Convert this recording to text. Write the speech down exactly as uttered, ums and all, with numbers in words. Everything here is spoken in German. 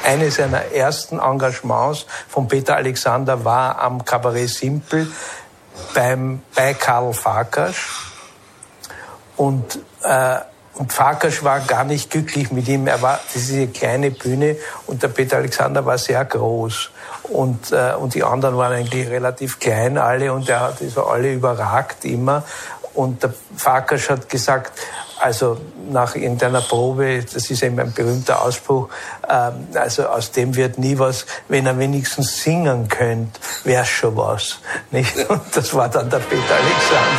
eines seiner ersten Engagements von Peter Alexander war am Kabarett Simpel beim, bei Karl Farkas. Und, äh, und Farkas war gar nicht glücklich mit ihm. Er war, das ist eine kleine Bühne und der Peter Alexander war sehr groß. Und, äh, und die anderen waren eigentlich relativ klein alle und er hat so alle überragt immer. Und der Farkas hat gesagt, also nach irgendeiner Probe, das ist eben ein berühmter Ausspruch, ähm, also aus dem wird nie was, wenn er wenigstens singen könnte, wär's schon was. Nicht? Und das war dann der Peter Alexander.